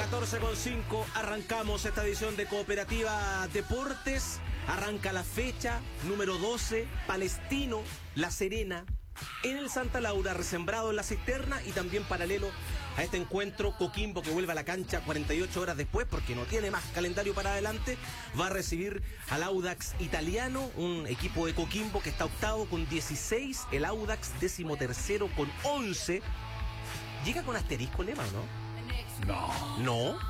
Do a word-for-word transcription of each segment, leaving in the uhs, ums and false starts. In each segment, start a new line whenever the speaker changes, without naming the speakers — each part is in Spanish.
catorce con cinco, arrancamos esta edición de Cooperativa Deportes. Arranca la fecha número doce, Palestino, La Serena, en el Santa Laura, resembrado en la cisterna, y también paralelo a este encuentro, Coquimbo, que vuelve a la cancha cuarenta y ocho horas después, porque no tiene más calendario para adelante, va a recibir al Audax italiano, un equipo de Coquimbo que está octavo con dieciséis, el Audax décimo tercero con once. ¿Llega con asterisco, Lema, o no?
No.
¿No?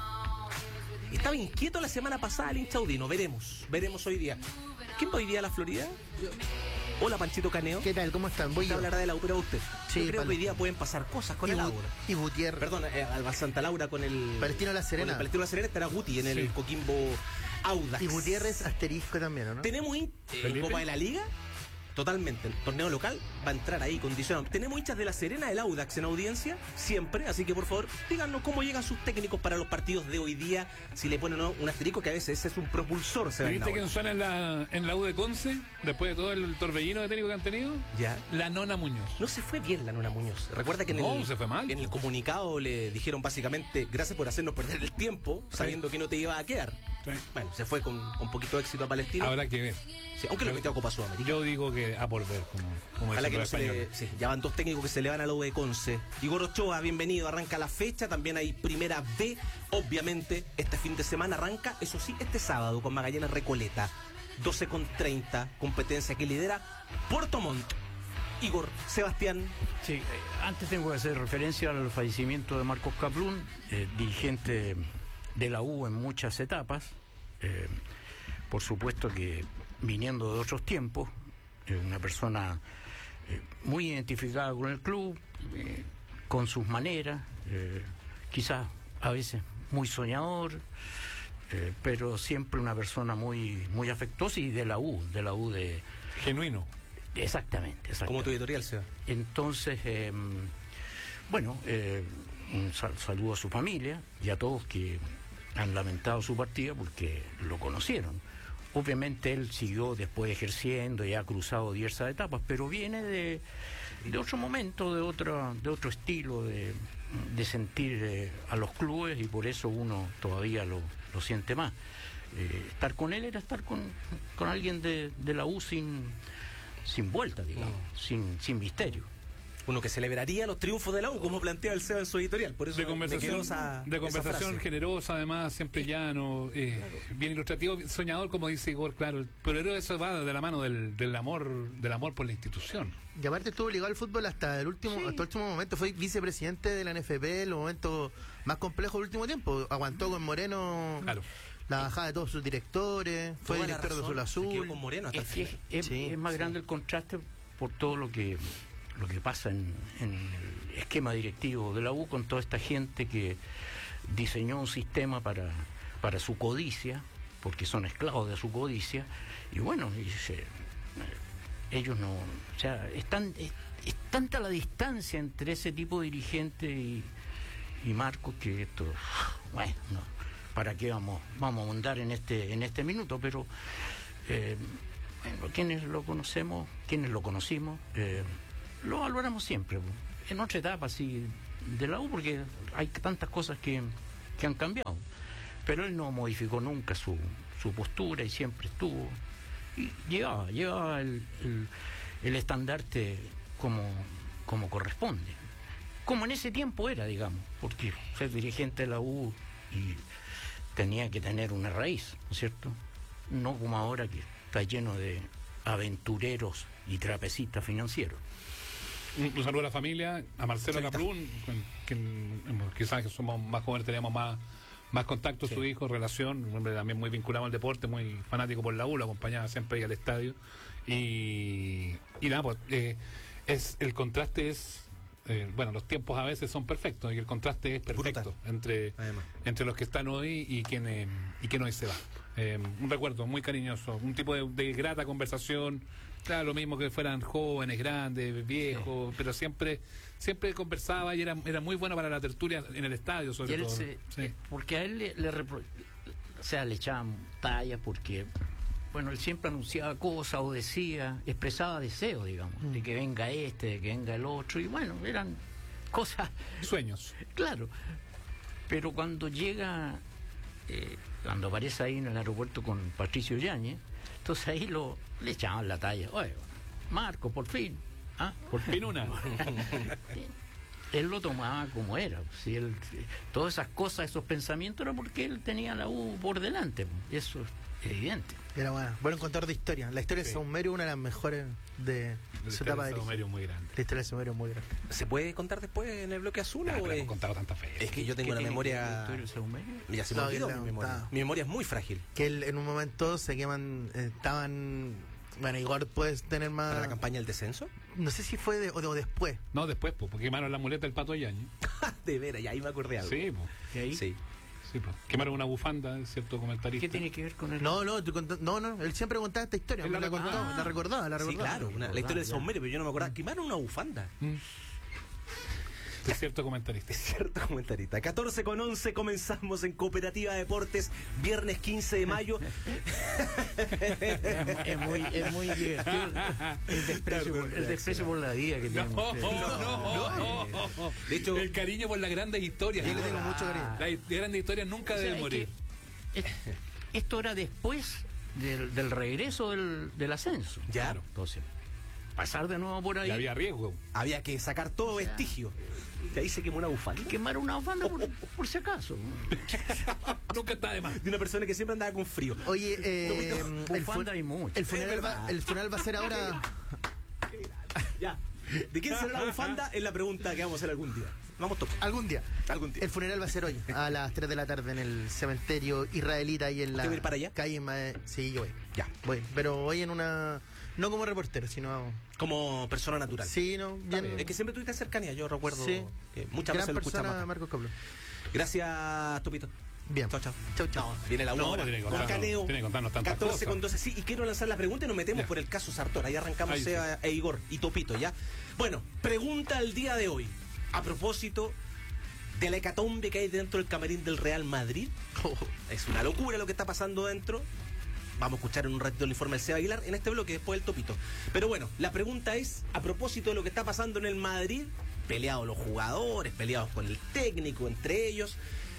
Estaba inquieto la semana pasada el hincha audino. Veremos, veremos hoy día. ¿Quién va hoy día a la Florida? Yo. Hola, Panchito Caneo.
¿Qué tal? ¿Cómo están? Voy
a hablar de la U, pero usted.
Sí,
yo creo
pal...
que hoy día pueden pasar cosas con
y
el
Bu-
Laura.
Y Gutiérrez.
Perdón, eh, al Santa Laura con el
Palestino La Serena.
Con el Palestino La Serena estará Guti en
sí.
el Coquimbo Audax.
Y Gutiérrez asterisco también, ¿no?
Tenemos in- eh, Copa de la Liga. Totalmente, el torneo local va a entrar ahí condicionado. Tenemos hinchas de La Serena, del Audax en audiencia, siempre, así que por favor, díganos cómo llegan sus técnicos para los partidos de hoy día, si le ponen un asterisco, que a veces ese es un propulsor. ¿Se
¿Viste quién suena en la, en la U de Conce, después de todo el torbellino de técnico que han tenido?
Ya.
La Nona Muñoz.
No se fue bien la Nona Muñoz. Recuerda que en,
no,
el,
se fue mal.
en el comunicado le dijeron básicamente, gracias por hacernos perder el tiempo, sabiendo sí. que no te iba a quedar. Sí. Bueno, se fue con, con poquito éxito a Palestino.
Habrá que ver.
Sí, aunque lo metió a Copa Sudamericana.
Yo digo que a por ver, como, como
Ojalá que no se le, sí, ya van dos técnicos que se le van a la U de Conce. Igor Ochoa, bienvenido, arranca la fecha, también hay Primera B, obviamente, este fin de semana arranca, eso sí, este sábado con Magallanes Recoleta, doce con treinta, competencia que lidera Puerto Montt. Igor, Sebastián.
Sí, eh, antes tengo que hacer referencia al fallecimiento de Marcos Kaplún, eh, dirigente de la U en muchas etapas. Eh, por supuesto que viniendo de otros tiempos, eh, una persona eh, muy identificada con el club, eh, con sus maneras, eh, quizás a veces muy soñador, eh, pero siempre una persona muy muy afectuosa y de la U, de la U de...
Genuino.
Exactamente, exactamente.
Como tu editorial, Seba.
Entonces, eh, bueno, eh, un sal- saludo a su familia y a todos que han lamentado su partida porque lo conocieron. Obviamente él siguió después ejerciendo y ha cruzado diversas etapas, pero viene de, de otro momento, de otro, de otro estilo de, de sentir eh, a los clubes, y por eso uno todavía lo, lo siente más. Eh, estar con él era estar con, con alguien de, de la U sin, sin vuelta, digamos, no. sin, sin misterio.
Uno que celebraría los triunfos de la U, como plantea el Seba en su editorial. Por eso
de conversación,
esa,
de conversación
esa
generosa, además, siempre llano, eh, claro. bien ilustrativo, soñador, como dice Igor, claro. Pero eso va de la mano del, del amor del amor por la institución.
Y aparte estuvo ligado al fútbol hasta el último, sí. hasta el último momento. Fue vicepresidente de la N F P en los momentos más complejos del último tiempo. Aguantó con Moreno.
Claro.
La bajada de todos sus directores, fue
Toda
director de Azul Azul.
Con Moreno hasta
es, es, es,
sí,
es más
sí.
grande el contraste por todo lo que lo que pasa en, en el esquema directivo de la U, con toda esta gente que diseñó un sistema para, para su codicia, porque son esclavos de su codicia, y bueno, y se, ellos no, o sea, es, tan, es, es tanta la distancia entre ese tipo de dirigente y, y Marcos que esto, bueno, no, ¿para qué vamos, vamos a ahondar en este, en este minuto? Pero eh, bueno, quienes lo conocemos, quienes lo conocimos, eh, lo valoramos siempre, en otra etapa así de la U, porque hay tantas cosas que, que han cambiado, pero él no modificó nunca su, su postura y siempre estuvo, y llevaba, llevaba el, el, el estandarte como, como corresponde, como en ese tiempo era, digamos, porque ser dirigente de la U y tenía que tener una raíz, ¿no es cierto? No como ahora que está lleno de aventureros y trapecistas financieros.
Un saludo a la familia, a Marcelo Kaplún, que quizás que somos más jóvenes, teníamos más, más contacto, sí. Su hijo, relación, un hombre también muy vinculado al deporte, muy fanático por la U, lo acompañaba siempre ahí al estadio. Y, y nada, pues eh, es, el contraste es, eh, bueno, los tiempos a veces son perfectos y el contraste es perfecto entre, entre los que están hoy y quienes y quien hoy se va. Eh, un recuerdo muy cariñoso, un tipo de, de grata conversación, claro, lo mismo que fueran jóvenes, grandes, viejos, sí. Pero siempre siempre conversaba y era, era muy bueno para la tertulia en el estadio, sobre
y él
todo.
Se,
sí.
Porque a él le, le repro... o sea, le echaban tallas porque, bueno, él siempre anunciaba cosas o decía, expresaba deseos, digamos, mm. de que venga este, de que venga el otro, y bueno, eran cosas...
Sueños.
Claro. Pero cuando llega, eh, cuando aparece ahí en el aeropuerto con Patricio Yáñez, entonces ahí lo, le echaban la talla. Oye, Marco, por fin. ¿Ah?
Por fin una.
Él lo tomaba como era. Si él, todas esas cosas, esos pensamientos, era porque él tenía la U por delante. Eso es evidente.
Era bueno, buen contador de historia. La historia
Sí.
de Saumerio es una de las mejores de
La
su
historia
etapa
de
de
Saumerio es muy grande.
La historia de Saumerio es muy grande.
¿Se puede contar después en el bloque azul
Ah,
o
pero
es?
hemos contado tantas veces.
Es que yo tengo
¿Qué
una
tiene que ver la
memoria.
historia de Saumerio?
Ya se me
No,
olvidó
que la-
mi memoria.
está-
Mi memoria es muy frágil.
Que él en un momento se queman, eh, estaban. Bueno, igual puedes tener más.
¿Para la campaña del descenso?
No sé si fue de, o, de- o después.
No, después, pues, porque quemaron la muleta del Pato Yañez.
De veras, ya ahí me acordé algo.
Sí, pues.
¿Y ahí?
Sí.
Sí, pues. Quemaron una bufanda, cierto comentarista.
¿Qué tiene que ver con el.?
No, no, tú contá- no, no, él siempre contaba esta historia.
Él
me
la
la, contó,
recordaba.
la recordaba, la
Sí,
recordaba.
claro, una- la historia de Saumerio, pero yo no me acordaba. Quemaron una bufanda.
Mm. Es cierto comentarista.
Es cierto, comentarista. catorce con once comenzamos en Cooperativa Deportes, viernes quince de mayo.
Es muy, es muy divertido el desprecio, por, el desprecio por la vida que
No,
tienen
no,
ustedes.
no, no.
De hecho-
el cariño por las grandes historias.
Yo le tengo mucho cariño.
Las grandes historias nunca
O sea,
deben
es
morir.
que, es- esto era después del, del regreso del, del ascenso.
Ya.
Claro.
Entonces, pasar de nuevo por ahí,
Y había riesgo.
Había que sacar todo vestigio. Y ahí se quemó una bufanda.
quemar una bufanda por, por si acaso.
Nunca está de más.
De una persona que siempre andaba con frío.
Oye, eh, el,
Bufanda
fu-
hay mucho.
el funeral
Es
va,
verdad.
el funeral va a ser ahora.
Ya. ¿De quién será la bufanda? Es la pregunta que vamos a hacer algún día. Vamos todos.
Algún día.
Algún día.
El funeral va a ser hoy, a las tres de la tarde en el cementerio israelita y en la
¿Usted va a ir para allá?
calle Ma- Sí, yo voy.
Ya.
Voy, pero voy en una. No como reportero, sino.
Como persona natural.
Sí, no, bien.
Es que siempre tuviste cercanía, yo recuerdo
Sí.
que muchas
Gran
veces lo escuchamos.
persona,
acá.
Marcos Cablo.
Gracias, Topito.
Bien.
Chao, chao.
Chau, chau.
No, viene la
No,
hora.
tiene que
Con
contarnos-
Caneo.
tiene que contarnos tantas
catorce
cosas.
con doce. Sí, y quiero lanzar la pregunta y nos metemos
Ya.
por el caso Sartor. Ahí arrancamos
Ahí sí.
Seba e Igor y Topito, ¿ya? Bueno, pregunta al día de hoy. A propósito de la hecatombe que hay dentro del camarín del Real Madrid. Es una locura lo que está pasando dentro. Vamos a escuchar en un ratito el informe del Seba Aguilar en este bloque después del Topito. Pero bueno, la pregunta es, a propósito de lo que está pasando en el Madrid, peleados los jugadores, peleados con el técnico, entre ellos,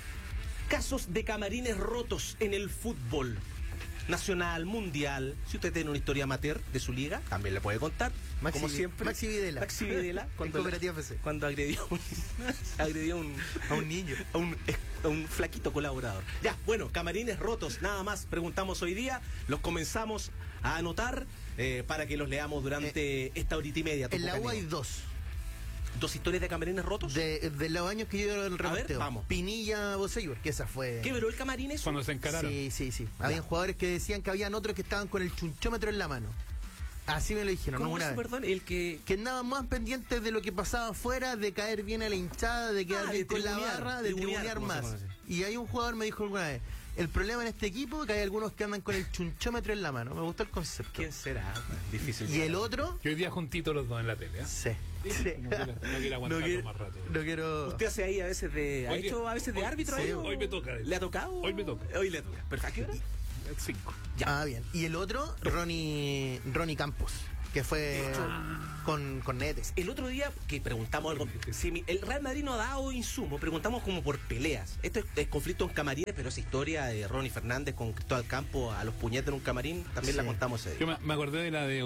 casos de camarines rotos en el fútbol nacional, mundial. Si usted tiene una historia amateur de su liga, también le puede contar.
Maxi
como
Vi-
siempre.
Maxi Videla.
Maxi Videla.
En Cooperativa F C.
Cuando agredió, un- agredió un,
A un niño.
a un, a un flaquito colaborador. Ya, bueno, camarines rotos, nada más preguntamos hoy día. Los comenzamos a anotar eh, para que los leamos durante esta horita y media.
En la
Topo
U hay
Caneo.
dos.
¿Dos historias de camarines rotos?
De, de los años que yo el
ver,
reporteo.
vamos.
Pinilla Boseyur, que esa fue.
¿Qué, pero el camarín es?
Cuando se encararon.
Sí, sí, sí. Habían jugadores que decían que habían otros que estaban con el chunchómetro en la mano. Así me lo dijeron, no
¿Cómo
una
es,
vez.
perdón? El que...
Que andaban más pendientes de lo que pasaba afuera, de caer bien a la hinchada, de quedar
Ah,
bien
de
con la
tribunear,
barra, de
tribunear,
tribunear
como se
más.
conoce.
Y hay un jugador me dijo alguna vez, el problema en este equipo es que hay algunos que andan con el chunchómetro en la mano. Me gustó el concepto.
¿Quién será? Difícil.
Y el otro,
Que hoy día juntitos los dos en la tele. ¿eh?
sí.
No
Sí.
quiero, no quiero aguantarlo
quiero-
más rato.
no quiero.
¿Usted hace ahí a veces de... ¿Ha
Hoy
hecho
que-
a veces de
hoy-
árbitro
sí,
ahí? o-
hoy me toca.
¿Le ha tocado?
Hoy me toca.
Hoy le toca. Perfecto.
Cinco.
Ya.
Ah, bien. Y el otro, Ronnie, Ronnie Campos, que fue con, con Netes.
El otro día que preguntamos algo, si mi- el Real Madrid no ha dado insumo, preguntamos como por peleas. Esto es, es conflicto en camarines, pero esa historia de Ronnie Fernández con Cristóbal Campo a los puñetes en un camarín, también la
Sí.
contamos ese
Yo
día.
me, me acordé de la de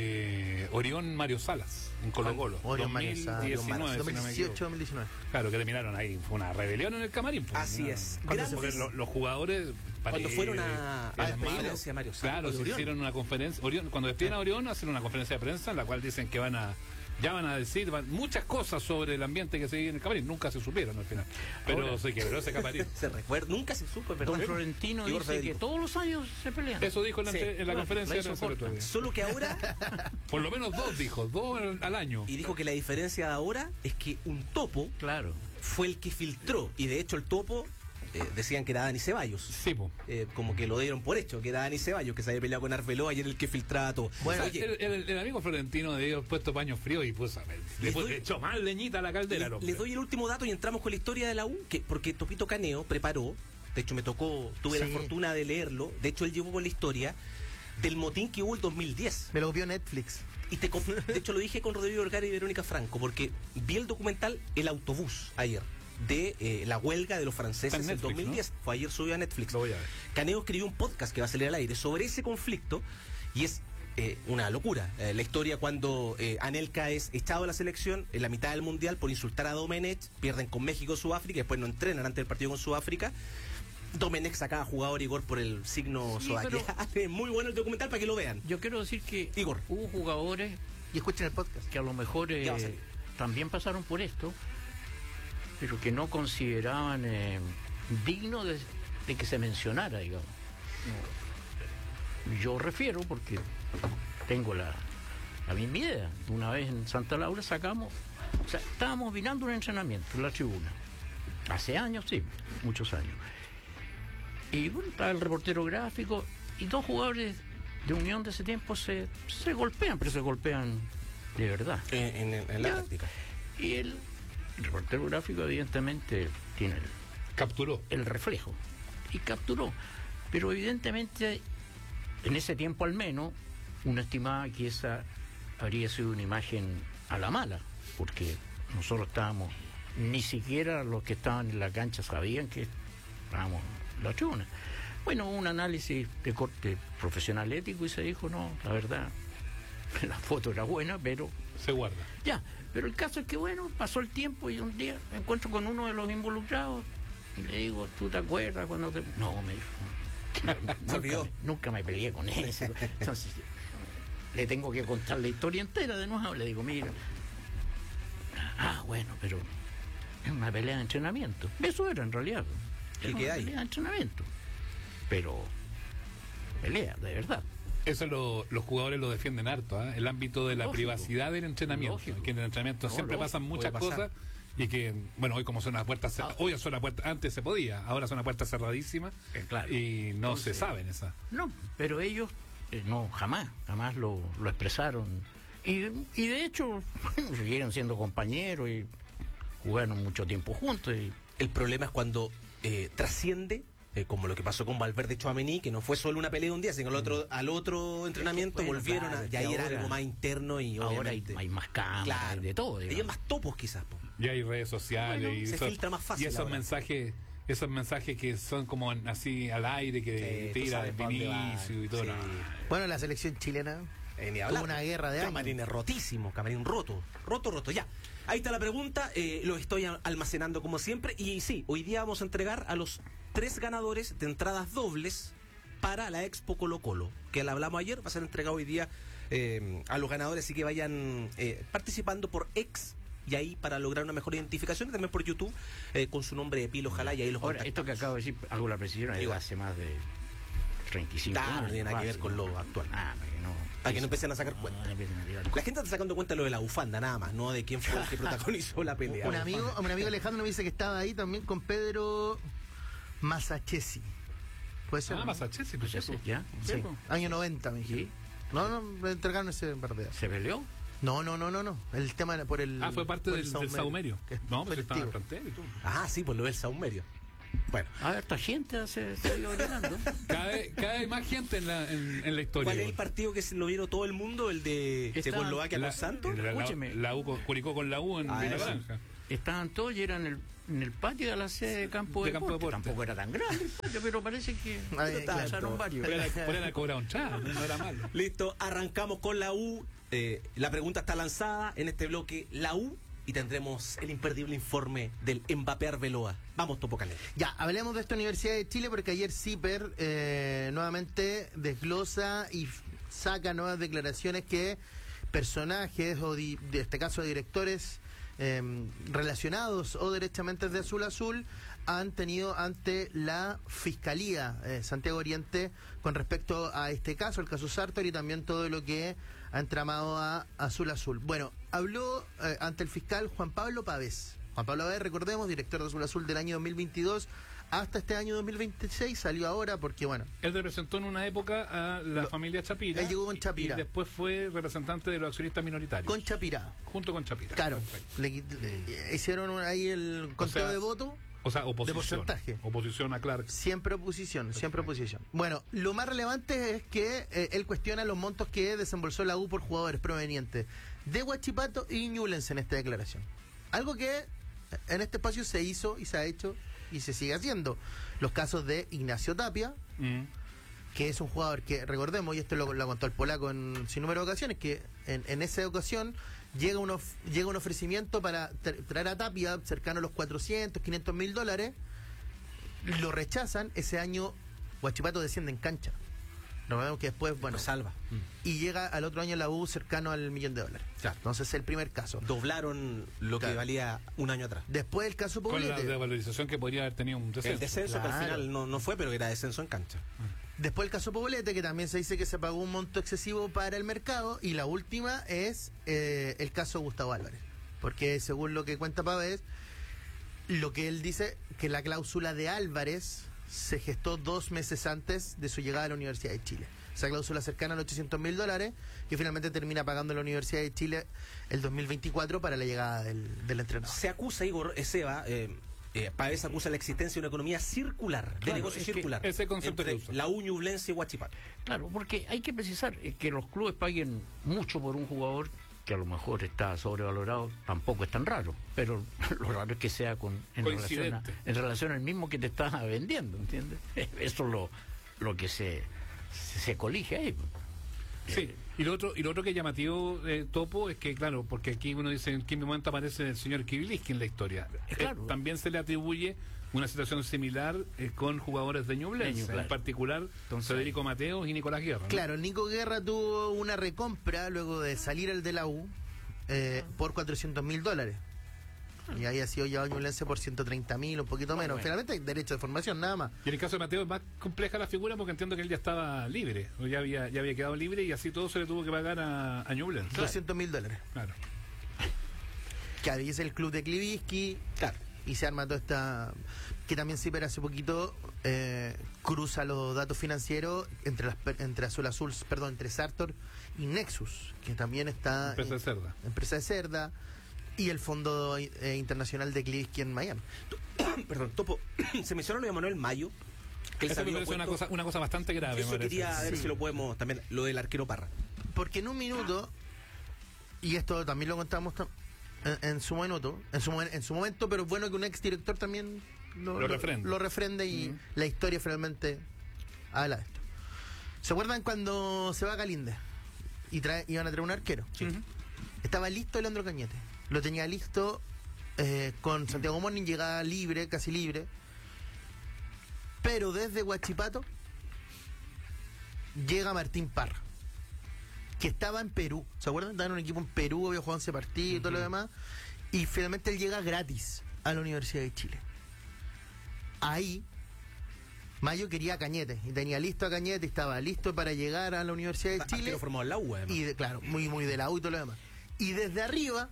eh, Orión Mario Salas en Colo Colo.
Orión Mario Salas,
dos mil diecinueve, si no me
dos mil dieciocho,
equivoco.
dos mil diecinueve.
Claro, que terminaron ahí. Fue una rebelión en el camarín. pues,
Así
¿no?
es.
Cuando
Grandes-
se fueron los, los jugadores.
Cuando
pare-
fueron a- a
las
despedir
manos.
hacia Mario Salas,
Claro,
de
se
Orión.
hicieron una conferencia. Orión, cuando despiden a Orión, hacen una conferencia de prensa en la cual dicen que van a. Ya van a decir van- muchas cosas sobre el ambiente que se vive en el camarín. Nunca se supieron al final. Pero
Ahora-
se quebró ese camarín.
Se recuerda, nunca se supo, es verdad.
Don Florentino
Igor
dice que
Federico.
todos los años se pelean.
Eso dijo en la,
Sí,
en la
claro,
conferencia
la
de
hizo
prensa el otro
corta.
día.
Solo que ahora,
Por lo menos dos dijo, dos al, al año.
y dijo que la diferencia de ahora es que un topo
Claro.
fue el que filtró, y de hecho el topo eh, decían que era Dani Ceballos.
Sí, po.
Eh, como que lo dieron por hecho, que era Dani Ceballos, que se había peleado con Arbeloa y era el que filtraba todo.
Bueno,
O sea,
Oye,
el, el- el amigo Florentino de ellos puesto paño frío y puso, le,
Les
puso-
doy-
le echó más leñita a la caldera.
le-
al hombre.
les doy el último dato y entramos con la historia de la U, que porque Topito Caneo preparó, de hecho me tocó, tuve
Sí.
la fortuna de leerlo, de hecho él llevó con la historia del motín que hubo el dos mil diez.
Me lo copió Netflix.
Y te, com- de hecho lo dije con Rodrigo Vergara y Verónica Franco, porque vi el documental El Autobús ayer. de eh, la huelga de los franceses en
Netflix,
dos mil diez.
¿no?
Fue ayer subido a Netflix.
Lo voy a ver.
Caneo escribió un podcast que va a salir al aire sobre ese conflicto y es eh, una locura. Eh, la historia cuando eh, Anelka es echado de la selección en la mitad del Mundial por insultar a Domenech, pierden con México, Sudáfrica, y después no entrenan antes del partido con Sudáfrica. Domenech sacaba jugador Igor por el signo
Sí,
zodiacal. Es muy bueno el documental para que lo vean.
Yo quiero decir que
Igor.
hubo jugadores
Y escuchen el podcast.
que a lo mejor eh,
Ya va a salir.
también pasaron por esto, pero que no consideraban eh, digno de, de que se mencionara, digamos. No. Yo refiero porque tengo la, la misma idea. Una vez en Santa Laura sacamos, o sea, estábamos mirando un entrenamiento en la tribuna. Hace años, sí, muchos años. Y bueno, estaba el reportero gráfico y dos jugadores de Unión de ese tiempo se, se golpean, pero se golpean de verdad.
En, en- en la
Ya.
práctica.
Y el, el reportero gráfico evidentemente tiene el,
Capturó.
el reflejo y capturó. Pero evidentemente, en ese tiempo al menos, uno estimaba que esa habría sido una imagen a la mala, porque nosotros estábamos, ni siquiera los que estaban en la cancha sabían que estábamos en la tribuna. Bueno, un análisis de corte profesional ético y se dijo, no, la verdad, la foto era buena, pero
Se guarda.
ya. Pero el caso es que, bueno, pasó el tiempo y un día me encuentro con uno de los involucrados y le digo, ¿tú te acuerdas cuando te...? No, me dijo.
Se olvidó.
Nunca, me- nunca me peleé con él. Entonces, le tengo que contar la historia entera de nuevo. Le digo, mira, ah, bueno, pero es una pelea de entrenamiento. Eso era en realidad.
¿Y
Era
qué
una
hay?
pelea de entrenamiento. Pero pelea, de verdad.
Eso lo- los jugadores lo defienden harto, ¿ah? El ámbito de la
Lógico.
privacidad del entrenamiento.
Lógico.
Que en el entrenamiento
No,
siempre
lógico,
pasan muchas
puede pasar.
cosas y que, bueno, hoy como son las puertas, cer-
Ah.
hoy son las puertas, antes se podía, ahora son las puertas cerradísimas
Eh, claro.
y no
Entonces-
se saben esas.
No, pero ellos eh, no, jamás, jamás lo, lo expresaron. Y, y de hecho, bueno, siguieron siendo compañeros y jugaron mucho tiempo juntos. Y,
El problema es cuando eh, trasciende, eh, como lo que pasó con Valverde y Tchouaméni, que no fue solo una pelea de un día, sino al otro, al otro entrenamiento
bueno,
volvieron
claro,
a,
es
y ahí
que
era
ahora-
algo más interno y
ahora hay,
obviamente...
hay más cámaras,
Claro.
hay de todo.
Y hay
digamos.
más topos quizás. po.
Y hay redes sociales
Bueno,
y
se
esos-
filtra más fácil
y esos
ahora.
mensajes, esos mensajes que son como así al aire, que
Sí, tú
tira
sabes
el
pa' dónde va.
Vinicio y todo.
Sí.
no.
Bueno, la selección chilena
Eh, ni
tuvo
hablar.
una guerra de años.
Camarines rotísimos, camarín roto, roto, roto, ya. Ahí está la pregunta, eh, lo estoy a- almacenando como siempre. Y sí, hoy día vamos a entregar a los tres ganadores de entradas dobles para la Expo Colo Colo, que la hablamos ayer, va a ser entregado hoy día eh, a los ganadores, así que vayan eh, participando por ex. Y ahí para lograr una mejor identificación, también por YouTube, eh, con su nombre de pila, ojalá, y ahí los
Ahora, esto que
contactamos.
acabo de decir, hago la precisión, es de
Igual.
hace más de treinta y cinco
Claro, no
años.
tiene nada que ver
fácil,
con
¿no?
lo actual.
Ah, para que no,
Para que no empiecen a sacar
no,
cuenta.
no empiecen a tirar
La gente está sacando cuenta de lo de la bufanda, nada más, no de quién fue el que protagonizó la pelea.
Un amigo, un amigo Alejandro me dice que estaba ahí también con Pedro Masachesi. ¿Puede ser?
Ah,
¿no?
Massachusetts, pues
Ya
eso.
sé, ya.
Sí,
Sí, pues.
año noventa, me
Sí.
dijeron. No, no, me entregaron ese partido.
¿Se peleó?
No, no, no, no, no. El tema era por el.
Ah, fue parte
por el
del, del saumerio.
que
No,
fue
pues estaba en el
testigo.
plantel y todo.
Ah, sí, pues lo del saumerio. Bueno,
A ver, esta gente se, se ha ido ordenando.
Cada vez, cada vez más gente en la, en, en la historia.
¿cuál es el partido que se lo vieron todo el mundo? ¿El de
Está-
Checoslovaquia
La-
con Santos?
la, la,
Escúcheme.
la U con- Curicó con la U en
Ah,
Villa
eso.
Naranja.
Estaban todos y eran en el, en el patio de la sede de Campo de,
De Campo
Deporte.
Deporte.
Tampoco era tan grande el patio, pero parece que
Ah, eh,
pasaron
claro.
varios.
Fuera fuera cobrado un chavo, no era malo.
Listo, arrancamos con la U. Eh, la pregunta está lanzada en este bloque, la U, y tendremos el imperdible informe del Mbappé Arbeloa. Vamos, Topo Canel.
Ya, hablemos de esta Universidad de Chile porque ayer CIPER eh, nuevamente desglosa y f- saca nuevas declaraciones que personajes, o di- de este caso directores eh, relacionados o derechamente de Azul Azul, han tenido ante la Fiscalía eh, Santiago Oriente con respecto a este caso, el caso Sartor, y también todo lo que ha entramado a Azul Azul. Bueno, habló eh, ante el fiscal Juan Pablo Pavés. Juan Pablo Pavés, recordemos, director de Azul Azul del año dos mil veintidós hasta este año dos mil veintiséis, salió ahora porque, bueno,
Él representó en una época a la
Lo-
familia Chapira.
él llegó con Chapira.
Y después fue representante de los accionistas minoritarios.
con Chapirá.
junto con Chapira.
Claro,
Perfecto.
le, quit- le hicieron un- ahí el conteo
sea,
de votos.
O sea, oposición.
porcentaje.
Oposición a Clark.
Siempre oposición, siempre oposición. Bueno, lo más relevante es que eh, él cuestiona los montos que desembolsó la U por jugadores provenientes de Huachipato y Ñublense en esta declaración. Algo que En este espacio se hizo y se ha hecho y se sigue haciendo. Los casos de Ignacio Tapia,
Mm.
que es un jugador que, recordemos, y esto lo, lo contó el polaco en sin número de ocasiones, que en, en esa ocasión llega, uno, llega un ofrecimiento para tra- traer a Tapia cercano a los cuatrocientos, quinientos mil dólares, lo rechazan, ese año Huachipato desciende en cancha. Recordemos que después, bueno,
Lo salva.
y llega al otro año la U cercano al millón de dólares.
Claro.
Entonces es el primer caso.
Doblaron lo que
Claro.
valía un año atrás.
Después el caso
Con la
Poblete.
devalorización que podría haber tenido un descenso.
El descenso que al
Claro.
final no, no fue, pero era descenso en cancha.
Después el caso Poblete, que también se dice que se pagó un monto excesivo para el mercado. Y la última es eh, el caso Gustavo Álvarez. Porque según lo que cuenta Pavés, lo que él dice, que la cláusula de Álvarez se gestó dos meses antes de su llegada a la Universidad de Chile. Esa cláusula cercana a los ochocientos mil dólares, que finalmente termina pagando la Universidad de Chile el dos mil veinticuatro para la llegada del, del entrenador.
Se acusa, Igor Seba, eh, eh, Pavés acusa la existencia de una economía circular, de
Claro,
negocio
es que
circular.
ese concepto
entre
que usa.
la U, Ñublense y Huachipato.
Claro, porque hay que precisar eh, que los clubes paguen mucho por un jugador que a lo mejor está sobrevalorado, tampoco es tan raro, pero lo raro es que sea con en relación, a,
Coincidente.
en relación al mismo que te está vendiendo, ¿entiendes? Eso es lo, lo que se, se, se colige ahí.
Sí, y lo otro, y lo otro que es llamativo, eh, Topo, es que, claro, porque aquí uno dice en qué momento aparece el señor Kibiliski en la historia.
Es claro.
Eh, también se le atribuye una situación similar eh, con jugadores de Ñublense,
De Ñublense.
en particular
Entonces,
Federico Mateos y Nicolás Guerra, ¿no?
Claro, el Nico Guerra tuvo una recompra luego de salir el de la U eh, por cuatrocientos mil dólares. Y ahí ha sido llevado Ñublense por ciento treinta mil, un poquito
Ah,
menos.
bueno.
Finalmente hay derecho de formación, nada más.
Y en el caso de Mateo es más compleja la figura porque entiendo que él ya estaba libre, o ya había, ya había quedado libre y así todo se le tuvo que pagar a, a Ñublense.
doscientos mil dólares.
Claro.
Que ahí es el club de Kliviski.
Claro.
Y se arma toda esta. Que también Ciper hace poquito eh, cruza los datos financieros entre las per- entre Azul Azul, perdón, entre Sartor y Nexus, que también está.
Empresa de Cerda.
Empresa de Cerda. Y el Fondo eh, Internacional de Kliviski en Miami.
Perdón, Topo, se mencionó lo de Manuel Mayo. Que él
Eso
se
me
había
parece una
opuesto.
cosa, una cosa bastante grave. me
Eso
parece.
quería ver
Sí.
si lo podemos también, lo del arquero Parra.
Porque en un minuto, y esto también lo contamos tam- en, en su minuto, en su, momen- en su momento, pero es bueno que un ex director también lo,
Lo refrende.
lo refrende y
Mm.
la historia finalmente habla de esto. ¿Se acuerdan cuando se va Galinde y trae, iban a traer un arquero?
Ujú.
Estaba listo Leandro Cañete. Lo tenía listo eh, con Santiago Morning, llegaba libre, casi libre. Pero desde Huachipato llega Martín Parra, que estaba en Perú. ¿Se acuerdan? Estaba en un equipo en Perú, había jugado once partidos y todo lo demás. Y finalmente él llega gratis a la Universidad de Chile. Ahí, Mayo quería a Cañete y tenía listo a Cañete y estaba listo para llegar a la Universidad de Chile.
Arquero formado en la U, además.
Y de- claro, muy, muy de la U y todo lo demás. Y desde arriba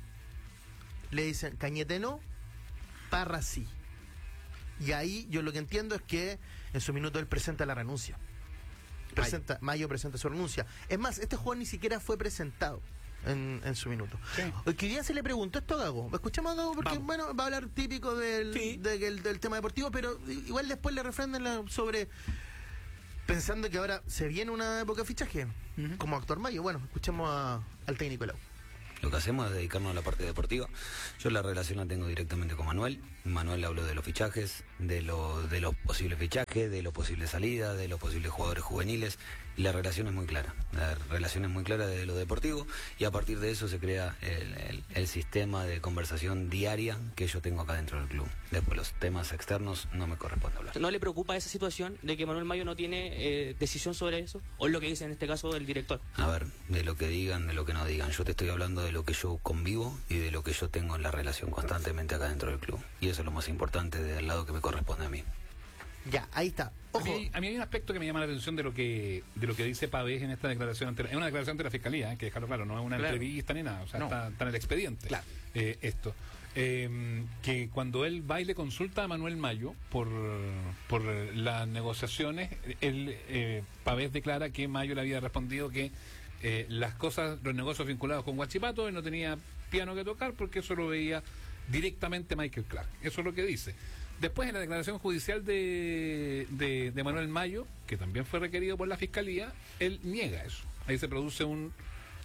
le dicen, Cañete no, Parra sí. Y ahí yo lo que entiendo es que en su minuto él presenta la renuncia. Presenta, Mayo presenta su renuncia. Es más, este jugador ni siquiera fue presentado en, en su minuto.
Sí.
Hoy que día se le preguntó esto a Gago. Escuchamos a Gago porque,
Vamos.
bueno, va a hablar típico del,
Sí.
de- del, del tema deportivo, pero igual después le refrendan la- sobre... Pensando que ahora se viene una época de fichaje,
Ujú.
como actor Mayo. Bueno, escuchemos a- al técnico de la U.
Lo que hacemos es dedicarnos a la parte deportiva. Yo la relación la tengo directamente con Manuel. Manuel habló de los fichajes, de, lo, de los posibles fichajes, de los posibles salidas, de los posibles jugadores juveniles. Y la relación es muy clara. La relación es muy clara de lo deportivo y a partir de eso se crea el, el- el sistema de conversación diaria que yo tengo acá dentro del club. Después los temas externos no me corresponde hablar.
¿No le preocupa esa situación de que Manuel Mayo no tiene eh, decisión sobre eso? ¿O es lo que dice en este caso el director?
A ver, de lo que digan, de lo que no digan. Yo te estoy hablando de lo que yo convivo y de lo que yo tengo en la relación constantemente acá dentro del club. Y eso es lo más importante del lado que me corresponde a mí.
Ya, ahí está.
A
Ojo.
mí, a mí hay un aspecto que me llama la atención de lo que de lo que dice Pavés en esta declaración ante la- es una declaración ante la fiscalía, hay que dejarlo claro, no es una
Claro.
entrevista ni nada, o sea,
No.
está, está en el expediente.
Claro.
Eh, esto Eh, que cuando él va y le consulta a Manuel Mayo por por las negociaciones, él eh, Pavés declara que Mayo le había respondido que eh, las cosas, los negocios vinculados con Huachipato, él no tenía piano que tocar porque eso lo veía directamente Michael Clark. Eso es lo que dice. Después, en la declaración judicial de, de, de Manuel Mayo, que también fue requerido por la Fiscalía, él niega eso. Ahí se produce un,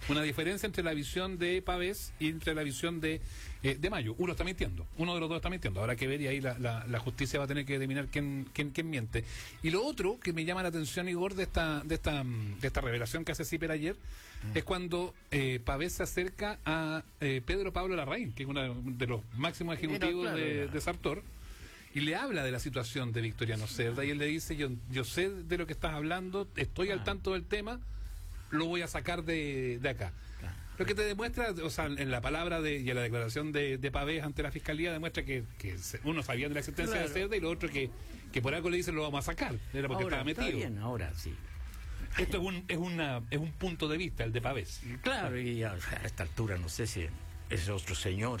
una diferencia entre la visión de Pavés y entre la visión de, eh, de Mayo. Uno está mintiendo, uno de los dos está mintiendo. Habrá que ver y ahí la, la, la justicia va a tener que determinar quién, quién, quién miente. Y lo otro que me llama la atención, Igor, de esta, de esta, de esta revelación que hace Zipper ayer, mm. es cuando eh, Pavés se acerca a eh, Pedro Pablo Larraín, que es uno de los máximos ejecutivos claro, de, claro. de Sartor, y le habla de la situación de Victoriano Cerda, y él le dice, yo, yo sé de lo que estás hablando, estoy ah. al tanto del tema, lo voy a sacar de, de acá. Claro. Lo que te demuestra, o sea, en la palabra de, y en la declaración de, de Pavés ante la Fiscalía, demuestra que, que uno sabía de la existencia claro. de Cerda, y lo otro que, que por algo le dicen lo vamos a sacar, era porque
ahora,
estaba metido.
Está bien, ahora sí.
Esto es un, es, una, es un punto de vista, el de Pavés.
Claro, y a, a esta altura no sé si ese otro señor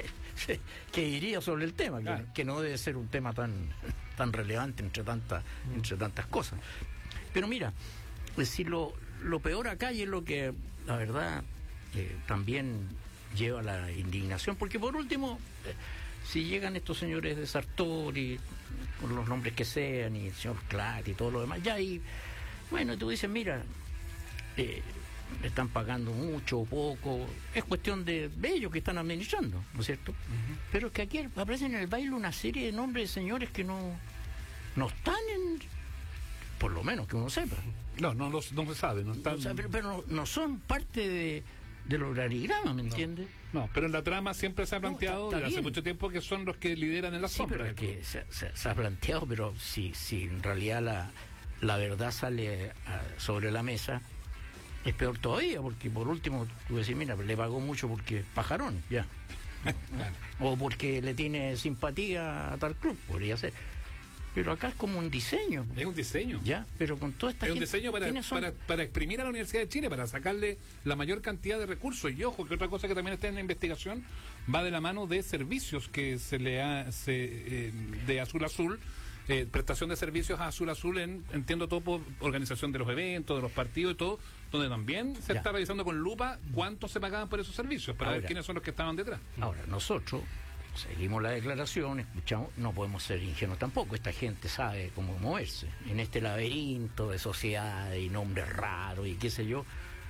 que diría sobre el tema, claro. que, que no debe ser un tema tan tan relevante entre tantas entre tantas cosas. Pero mira, pues si lo, lo peor acá, y es lo que la verdad eh, también lleva a la indignación, porque por último, eh, si llegan estos señores de Sartori, con los nombres que sean, y el señor Clark y todo lo demás, ya ahí, bueno, tú dices, mira, eh, le están pagando mucho o poco, es cuestión de, de ellos que están administrando, ¿no es cierto? Uh-huh. Pero es que aquí aparecen en el baile una serie de nombres de señores que no no están en, por lo menos que uno sepa.
No, no, los, no se sabe, no están...
O sea, pero, pero no, no son parte de del organigrama, ¿me entiendes?
No, no, pero en la trama siempre se ha planteado, no, está, está hace mucho tiempo, que son los que lideran en la
sí,
sombra.
Pero es que se, se, se ha planteado, pero si, si en realidad la, la verdad sale a, sobre la mesa, es peor todavía, porque por último tú decís, mira, le pagó mucho porque pajarón, ya. Claro. O porque le tiene simpatía a tal club, podría ser. Pero acá es como un diseño.
Es un diseño.
Ya, pero con toda esta
Es
gente,
un diseño para, para, para exprimir a la Universidad de Chile, para sacarle la mayor cantidad de recursos. Y ojo, que otra cosa que también está en la investigación va de la mano de servicios que se le hace eh, de Azul Azul. Eh, prestación de servicios a Azul Azul, en, entiendo todo por organización de los eventos, de los partidos y todo, donde también se ya. está revisando con lupa cuánto se pagaban por esos servicios, para ahora, ver quiénes son los que estaban detrás.
Ahora, nosotros seguimos la declaración, escuchamos, no podemos ser ingenuos tampoco, esta gente sabe cómo moverse en este laberinto de sociedades y nombres raros y qué sé yo.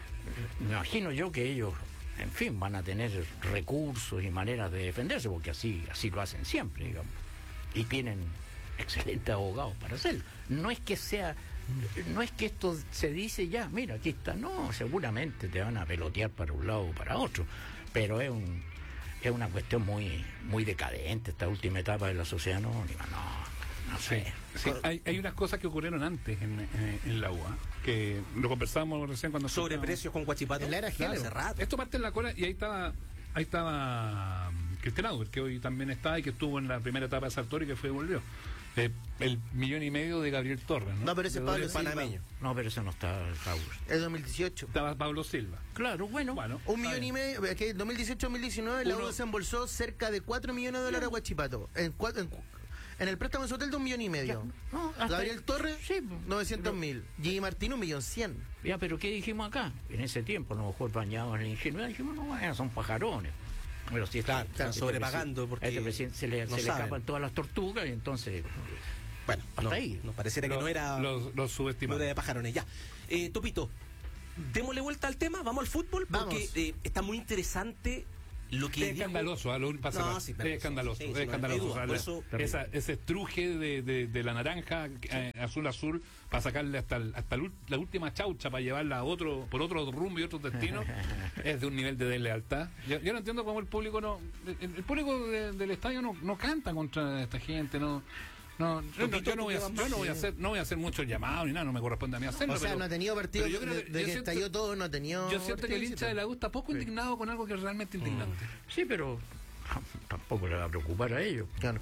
Me imagino yo que ellos, en fin, van a tener recursos y maneras de defenderse, porque así, así lo hacen siempre, digamos, y tienen excelentes abogados para hacerlo. No es que sea, no es que esto se dice ya, mira, aquí está, no, seguramente te van a pelotear para un lado o para otro, pero es un es una cuestión muy muy decadente esta última etapa de la sociedad anónima, no, no sé.
Sí, sí, hay, hay unas cosas que ocurrieron antes en, en, en la U A, que lo conversamos recién cuando...
Sobre precios con Guachipato.
En la era
claro.
hace rato.
Esto parte en la cola y ahí estaba, ahí estaba Cristian Auer, que hoy también está y que estuvo en la primera etapa de Sartori y que fue y volvió. Eh, el millón y medio de Gabriel Torres, ¿no?
No, pero ese es Pablo Silva.
No, pero ese no está Raúl.
Es dos mil dieciocho.
Estaba Pablo Silva.
Claro, bueno. bueno
un millón y medio, que dos mil dieciocho dos mil diecinueve la U se embolsó cerca de cuatro millones de dólares a Guachipato. En, cuatro, en, en el préstamo de su hotel de un millón y medio. Ya, no, Gabriel Torres, sí, novecientos mil. Gigi Martín, un millón cien.
Ya, pero ¿qué dijimos acá? En ese tiempo, a lo mejor bañados en la ingenuidad, dijimos, no, bueno, son pajarones. Pero si
claro,
este,
están
este
sobrepagando porque
a este presidente se le, no se le escapan todas las tortugas y entonces...
Bueno,
hasta
no,
ahí.
Nos pareciera que
los,
no era...
Los, los subestimados.
No era de pajarones, ya. Eh, Topito, démosle vuelta al tema, vamos al fútbol, porque eh, está muy interesante lo que...
Es
dijo...
escandaloso, a lo, pasa
no,
más.
sí,
es escandaloso,
sí,
es
sí,
escandaloso.
No
o sea,
por eso,
la, esa, ese estruje de, de, de la naranja eh, azul azul para sacarle hasta, el, hasta el, la última chaucha para llevarla a otro, por otro rumbo y otro destino, es de un nivel de deslealtad. Yo, yo no entiendo cómo el público no... El, el público de, del estadio no, no canta contra esta gente, no... No, yo, no, yo, no, voy a, yo no voy a hacer no voy a hacer muchos llamados ni nada, no me corresponde a mí hacerlo.
O sea,
pero,
no ha tenido partido de,
que,
de que siento, estalló todo, no ha tenido.
Yo siento que el hincha de la U está poco sí. indignado con algo que es realmente indignante.
Sí, pero tampoco le va a preocupar a ellos.
Claro.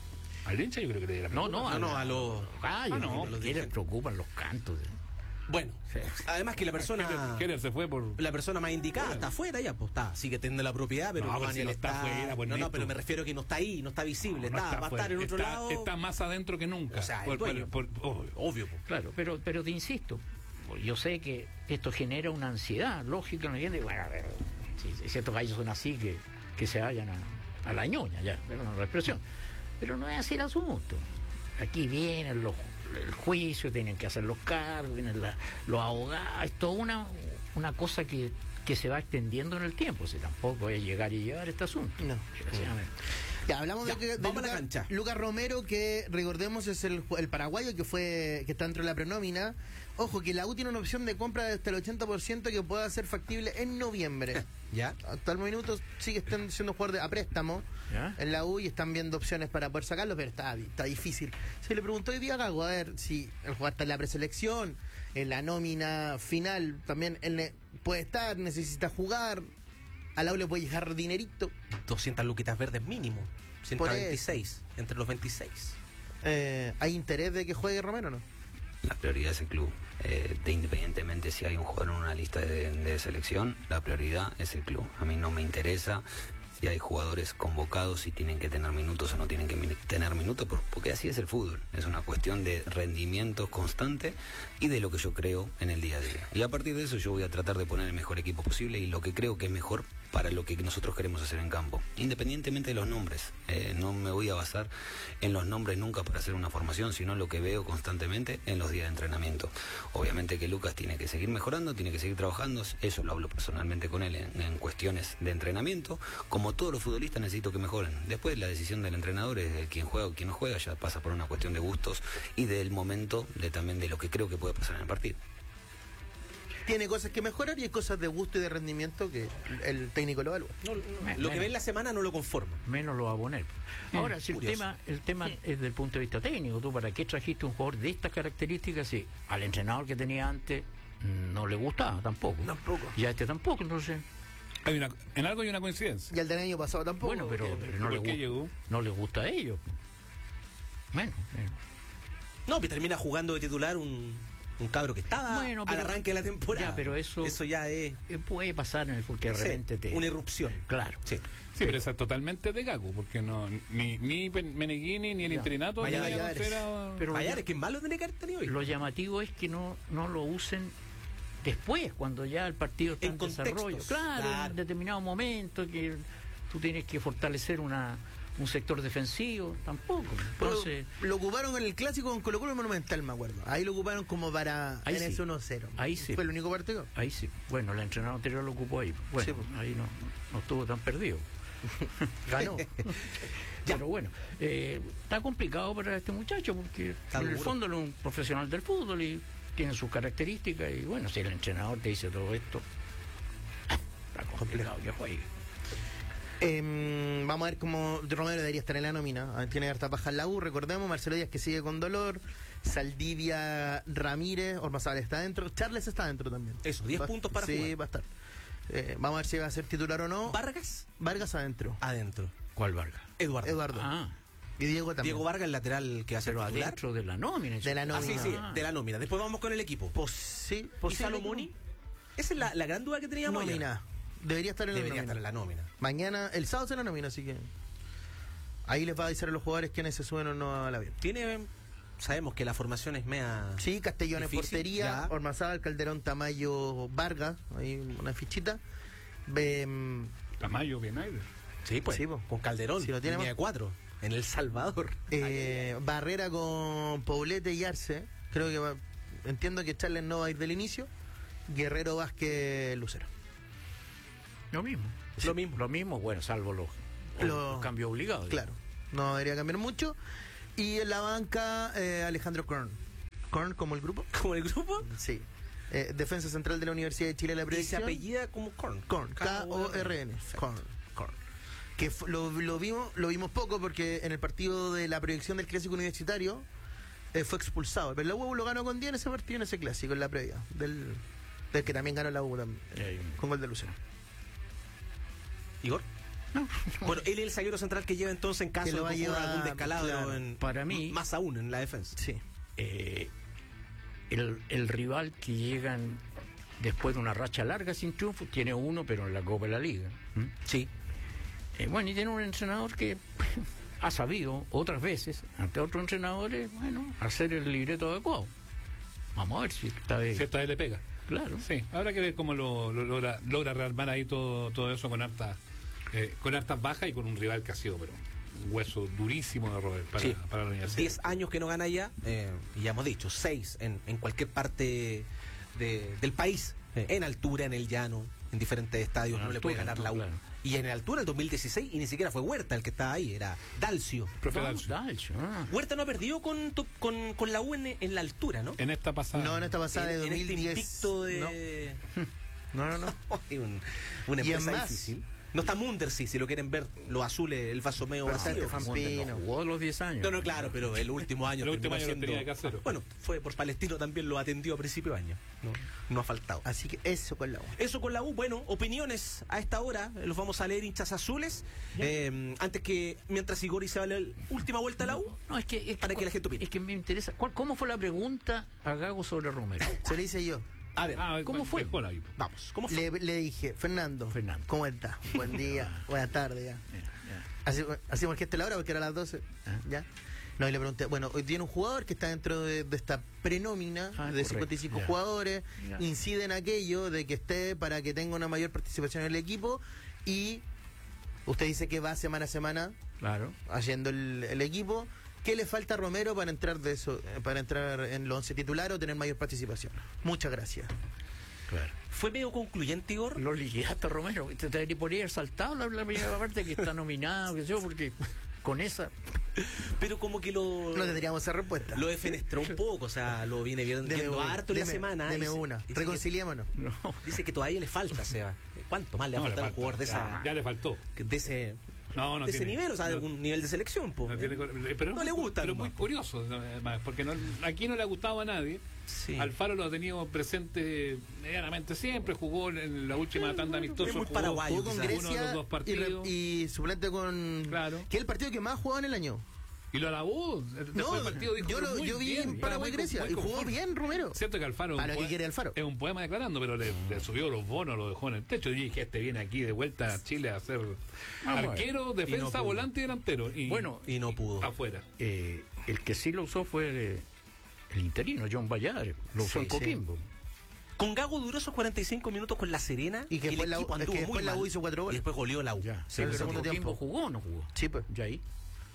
Al hincha yo creo que le da
No, no, a, no, a los
ah, no, los que les preocupan los cantos. De...
Bueno, sí. Además que la persona
Keller se fue por
la persona más indicada bueno. está afuera ya, pues está, sí que tiene la propiedad, pero
no,
no,
pero
ni
si no está, está afuera, pues
no, no,
esto.
pero me refiero que no está ahí, no está visible,
no, no
está,
está
va
afuera.
a estar en otro
está,
lado.
Está más adentro que nunca.
O sea,
por,
por,
por, por, obvio,
obvio pues.
Claro, pero pero te insisto, yo sé que esto genera una ansiedad lógica, ¿no entiendes? Bueno, a ver, si, si estos gallos son así, que, que se vayan a, a la ñoña, ya, perdón la expresión. Pero no es así el asunto. Aquí vienen los el juicio, tienen que hacer los cargos, vienen la, los abogados, es toda una, una cosa que, que se va extendiendo en el tiempo, si tampoco es llegar y llevar este asunto.
No.
Desgraciadamente.
Ya, hablamos
Ya,
de, de
vamos a la
Lucas-
cancha.
Lucas Romero, que recordemos es el, ju- el paraguayo que fue que está dentro de la prenómina. Ojo, que la U tiene una opción de compra de hasta el ochenta por ciento que pueda ser factible en noviembre.
¿Ya?
Hasta el minuto sigue están siendo jugador de, a préstamo
¿Ya?
en la U y están viendo opciones para poder sacarlo, pero está, está difícil. Se le preguntó hoy día a Gago, a ver si el jugador está en la preselección, en la nómina final, también él ne- puede estar, necesita jugar, a la U le puede llegar dinerito.
doscientas luquitas verdes mínimo. ciento veintiséis, entre los veintiséis.
Eh, ¿Hay interés de que juegue Romero o no?
La prioridad es el club. Eh, de independientemente si hay un jugador en una lista de, de selección, la prioridad es el club. A mí no me interesa si hay jugadores convocados, si tienen que tener minutos o no tienen que mi- tener minutos, por- porque así es el fútbol. Es una cuestión de rendimiento constante y de lo que yo creo en el día a día. Y a partir de eso yo voy a tratar de poner el mejor equipo posible y lo que creo que es mejor para lo que nosotros queremos hacer en campo, independientemente de los nombres. Eh, no me voy a basar en los nombres nunca para hacer una formación, sino en lo que veo constantemente en los días de entrenamiento. Obviamente que Lucas tiene que seguir mejorando, tiene que seguir trabajando, eso lo hablo personalmente con él en, en cuestiones de entrenamiento. Como todos los futbolistas necesito que mejoren. Después la decisión del entrenador es de quién juega o quién no juega, ya pasa por una cuestión de gustos y del momento de también de lo que creo que puede pasar en el partido.
Tiene cosas que mejorar y hay cosas de gusto y de rendimiento que el técnico lo evalúa.
No, no,
Me-
lo que
me-
ve en la semana no lo conforma.
Menos lo va a poner. Ahora, si el
curioso.
tema, el tema es desde el punto de vista técnico, ¿tú para qué trajiste un jugador de estas características si al entrenador que tenía antes no le gustaba tampoco?
Tampoco.
Y a este tampoco, entonces.
Hay una, en algo hay una coincidencia.
Y el del año pasado tampoco.
Bueno, pero,
que-
pero no, le
¿Por qué
gusta,
llegó?
no le gusta a ellos. Bueno, eh,
No, que termina jugando de titular un, un cabro que estaba
Bueno,
al
pero-
arranque de la temporada.
ya, pero eso-
Eso ya es
eh, puede pasar en el fútbol que de
sí,
repente te.
una irrupción.
Claro.
Sí.
Sí, pero esa es totalmente de Gago, porque no ni, ni Pen- Meneghini ni el
Ya.
interinato
Vaya,
ni la
Valladares.
Contreras-
Pero
Vaya,
ya-
es que malo tiene que haber tenido hoy.
Lo llamativo es que no, no lo usen después, cuando ya el partido está
En
en, desarrollo.
contextos,
Claro,
claro.
en determinado momento que tú tienes que fortalecer una un sector defensivo, tampoco.
Pero
Entonces,
lo ocuparon en el clásico con Colo Colo Monumental, me acuerdo. Ahí lo ocuparon como para
Ahí
en
sí.
ese uno cero.
Ahí sí.
Fue el único partido.
ahí sí. Bueno, el entrenador anterior lo ocupó ahí. Bueno,
Sí, pues.
ahí no, no estuvo tan perdido. Ganó. Pero bueno, eh, está complicado para este muchacho porque
Está
en el
duro.
fondo él es un profesional del fútbol y tiene sus características y bueno, si el entrenador te dice todo esto, está complicado que juegue.
Eh, vamos a ver cómo Romero debería estar en la nómina. Ah, Tiene harta paja en la U, recordemos. Marcelo Díaz que sigue con dolor. Saldivia Ramírez. Ormazábal está dentro. Charles está dentro también.
Eso, diez
Va-
puntos para
sí,
jugar.
va a estar. Eh, vamos a ver si va a ser titular o no.
Vargas,
Vargas adentro.
adentro.
¿Cuál Vargas?
Eduardo.
Eduardo.
Ah,
Y Diego también.
Diego Vargas, el lateral que hace
pero
titular.
adentro de la nómina.
De la
Ah,
nómina.
sí, sí,
Ah.
de la nómina. Después vamos con el equipo.
Pos- sí,
¿Y
posible
Salomoni?
que-
Esa es la, la gran duda que teníamos ayer.
Nómina. Debería estar en la
Debería
nómina.
estar en la nómina.
Mañana, el sábado se la nómina, así que ahí les va a decir a los jugadores quiénes se suben o no al avión.
Tiene, sabemos que la formación es mea...
Sí, Castellón en
Difícil,
portería,
ya.
Ormazábal, Calderón, Tamayo, Vargas, ahí una fichita. Em,
Tamayo, bien aire.
Sí, pues,
Sí, po.
con Calderón,
Si lo tiene
línea
más-
de cuatro, en El Salvador.
eh, Barrera con Poblete y Arce. Creo que va- entiendo que Charles no va a ir del inicio. Guerrero, Vázquez, Lucero.
Lo mismo.
Lo mismo.
Lo mismo, bueno, salvo los,
Lo-
los cambios obligados.
Claro, no debería cambiar mucho. Y en la banca, eh, Alejandro Korn. Korn como el grupo.
Como el grupo,
Sí. Eh, defensa central de la Universidad de Chile, la
y se
proyección.
apellida como Korn.
Korn, K O R N. Korn.
Korn.
Que fu- lo, lo vimos lo vimos poco porque en el partido de la proyección del clásico universitario eh, fue expulsado. Pero la U lo ganó con diez en ese partido, en ese clásico, en la previa. Del, del que también ganó la U también,
Eh,
con gol de Lucero.
¿Igor? Bueno, él es el zaguero central que lleva entonces en caso
Que
de
lo va a
ocurra
llevar,
algún descalabro
claro.
en,
Para mí-
más aún en la defensa.
Sí.
eh, el, el rival que llegan después de una racha larga sin triunfo tiene uno, pero en la Copa de la Liga. ¿Mm?
Sí.
Eh, bueno, y tiene un entrenador que ha sabido otras veces, ante otros entrenadores, bueno, hacer el libreto adecuado. Vamos a ver si esta vez.
Si esta vez le pega.
Claro.
Sí, habrá que ver cómo lo, lo logra, logra rearmar ahí todo, todo eso con hartas eh, con hartas bajas y con un rival que ha sido pero un hueso durísimo de roer para,
Sí.
para la universidad.
Diez años que no gana ya, eh, y ya hemos dicho, seis en, en cualquier parte de- del país. Eh, En altura, en el llano, en diferentes estadios,
En
no le
altura,
puede ganar la U.
claro.
Y en altura, el dos mil dieciséis, y ni siquiera fue Huerta el que estaba ahí, era Dalcio.
Profe
No,
Dalcio.
Dalcio, ah.
Huerta no ha perdido con, tu- con, con la U en, en la altura, ¿no?
En esta pasada.
No, en esta pasada de
En- en este
dos mil diez.
invicto de...
No, no, no.
Ay, un- una
Y es
empresa
más-
difícil. No está Munder, sí, si lo quieren ver, los azules, el vaso medio
Pero está
vacío.
Estefan
Montes no
Pino.
jugó a los diez años.
No, no, claro, pero el último año
El último
terminó
año lo tenía de casero.
Bueno, fue por Palestino también lo atendió a principio de año. No, no ha faltado.
Así que eso con la U.
Eso con la U, bueno, opiniones a esta hora, eh, los vamos a leer hinchas azules. Eh, antes que, mientras Igor se va a la última vuelta a la U,
No, es que, es
para que la gente opine.
Es que me interesa. ¿Cuál- ¿Cómo fue la pregunta a Gago sobre Romero?
Se le hice yo.
a ver,
Ah,
¿Cómo
bueno,
fue?
dejó ahí.
vamos, ¿cómo fue?
Le, le dije, Fernando,
Fernando.
¿cómo está? Buen día, buena tarde ya. Así, así marqué la hora porque era las doce.
Ah.
¿Ya? No, y le pregunté, bueno, hoy tiene un jugador que está dentro de, de esta prenómina
Ah,
de
correcto,
cincuenta y cinco
ya.
jugadores,
Ya.
incide en aquello de que esté para que tenga una mayor participación en el equipo y usted dice que va semana a semana
Claro.
haciendo el, el equipo. ¿Qué le falta a Romero para entrar de eso, eh, para entrar en los once titular o tener mayor participación? Muchas gracias.
Claro.
¿Fue medio concluyente, Igor?
Lo liquidaste, Romero. Te, te podría haber saltado la, la primera parte que está nominado, que sé yo, porque con esa.
Pero como que lo...
No tendríamos esa respuesta.
Lo defenestró un poco, o sea, lo viene viendo,
Deme
viendo
una,
harto en la
deme-
semana.
deme
Dice-
una.
dice que-
Reconciliémonos.
No.
Dice que todavía le falta, Seba. ¿Cuánto más le va a
No, le
faltar a un
falta.
jugador de, esa,
Ya, ya le faltó.
de ese,
No, no
de ese
tiene-
nivel? O sea, de
no-
un nivel de selección, po.
no tiene- pero
No le gusta,
Pero
nomás,
muy curioso, además, porque no- aquí no le ha gustado a nadie.
Sí.
Alfaro lo ha tenido presente medianamente siempre, jugó en la última tanda amistosa.
es muy
jugó
paraguayo,
Jugó con
quizás.
uno de
Grecia
los dos
y,
partidos.
re- y suplente con...
Claro.
Que es el partido que más jugó en el año.
Y lo alabó. Después
No,
del partido dijo,
yo,
pero
lo,
muy
yo vi
bien,
en Paraguay
muy-
Grecia
muy
y jugó
conforme.
bien Romero.
Cierto que Alfaro,
Para
es
lo
un
que quiere
poe-
Alfaro.
es un poema declarando, pero le, le subió los bonos, lo dejó en el techo. Y dije, este viene aquí de vuelta a Chile a ser
Ah, bueno.
arquero, defensa,
pudo.
volante y delantero. Y
Bueno,
Y no pudo.
afuera.
Eh, el que sí lo usó fue el, el interino, John Valladares. Lo usó
Sí,
en Coquimbo.
Con Gago duró esos cuarenta y cinco minutos con La Serena.
Y que
el
después la U-
equipo
es que
anduvo
después
muy
la U
mal.
hizo cuatro goles.
Y después goleó la U.
Ya.
Sí, en el
Pero
segundo
Coquimbo
tiempo.
jugó o no jugó.
Sí, pues.
Ya ahí.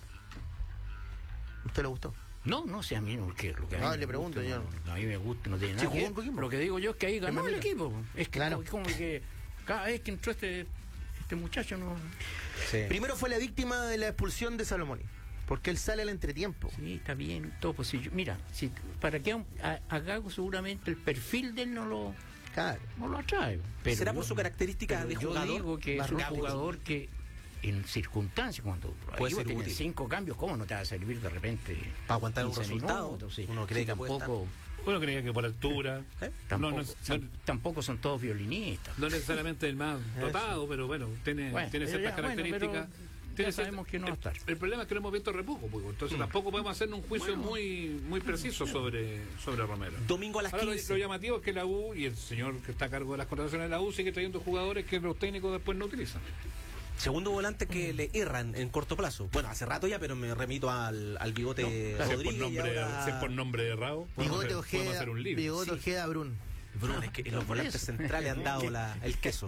¿Usted le gustó?
No, no sé a mí no, que lo que a mí
Ah,
me
le pregunto
gusta,
yo.
no, a mí me gusta, no tiene
Sí,
nada
jugó
que
en
ver.
Coquimbo.
Lo que digo yo es que ahí ganó el
mira.
equipo. Es que
Claro.
como que cada vez que entró este, este muchacho no.
Sí.
Primero fue la víctima de la expulsión de Salomón. Porque él sale al entretiempo.
Sí, está bien, todo. Pues, si yo- mira, si, para que a, a- a Gago seguramente el perfil de él no lo,
Claro.
no lo atrae. Pero
¿Será
yo-
por su característica
pero
de
yo
jugador?
digo que es un
Gago.
jugador que en circunstancias, cuando
Puede
ahí
ser
tienes
útil.
cinco cambios, ¿cómo no te va a servir de repente?
Para aguantar un
quince
resultado,
minutos, sí.
uno cree
Sí,
que puede
tampoco,
Uno creía que por altura.
¿Eh?
tampoco,
No, no,
son-
no-
tampoco son todos violinistas.
No necesariamente el más dotado, pero bueno, tiene,
Bueno,
tiene
pero
ciertas
ya, bueno,
características.
pero
Tiene
ya sabemos
cierta-
que no va a estar.
El, el problema es que no hemos visto re poco, pues, entonces tampoco podemos hacer un juicio muy muy preciso sobre, sobre Romero.
Domingo a las
Ahora, lo,
quince.
lo llamativo es que la U y el señor que está a cargo de las contrataciones de la U sigue trayendo jugadores que los técnicos después no utilizan.
Segundo volante que le erran en corto plazo. Bueno, hace rato ya, pero me remito al, al bigote
Si es por
Rodríguez. y
nombre,
ahora-
si es por nombre errado, podemos
Bigote
hacer, podemos
Ojeda,
hacer un libro.
Bigote Ojeda Brun.
Bruno, es que en los
Por
volantes
eso.
centrales han dado la, el queso.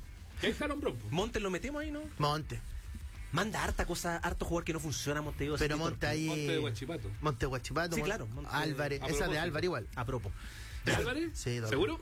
Y ahí está el hombrón, pues.
Montes lo metemos ahí, ¿no?
Monte.
Manda harta cosa, harto jugador que no funciona, Monte. digo,
Pero
así,
Monte ahí.
Monte de Huachipato.
Monte Guachipato.
Sí,
Mon-
claro, Monte-
Álvarez.
a
Esa de
propósito.
Álvarez igual.
A propósito.
¿De Álvarez?
Sí, doble.
¿Seguro?